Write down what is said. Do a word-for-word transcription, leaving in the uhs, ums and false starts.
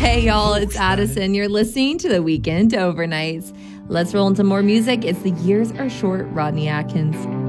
Hey, y'all, it's Addison. You're listening to The Weekend Overnights. Let's roll into more music. It's The Years Are Short, Rodney Atkins.